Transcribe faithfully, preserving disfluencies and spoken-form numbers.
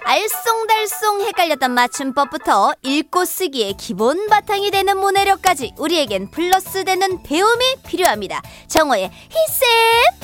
알쏭달쏭 헷갈렸던 맞춤법부터 읽고 쓰기의 기본 바탕이 되는 문해력까지 우리에겐 플러스 되는 배움이 필요합니다. 정호의 히쌤